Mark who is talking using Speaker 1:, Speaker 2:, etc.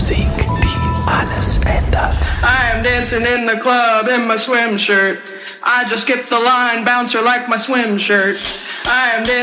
Speaker 1: Musik, die alles ändert.
Speaker 2: I am dancing in the club in my swim shirt. I just skipped the line, bouncer like my swim shirt. I am dancing